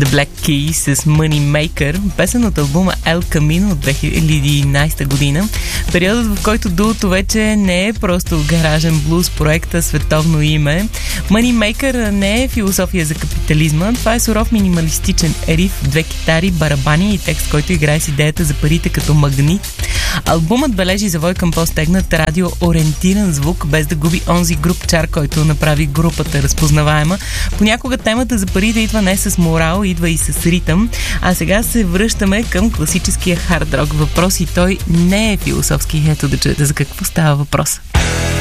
The Black Keys с Money Maker, песен от албума El Camino от 2011 година. Периодът, в който дуото вече не е просто гаражен блуз проекта, световно име. Money Maker не е философия за капитализма, това е суров минималистичен риф, две китари, барабани и текст, който играе с идеята за парите като магнит. Албумът бележи завой към по-стегнат радиоориентиран звук, без да губи онзи груп чар, който направи групата разпознаваема. Понякога темата за парите идва не с морал, идва и с ритъм. А сега се връщаме към класическия хард рок. Въпрос и той не е философски. Ето да чуете за какво става въпрос.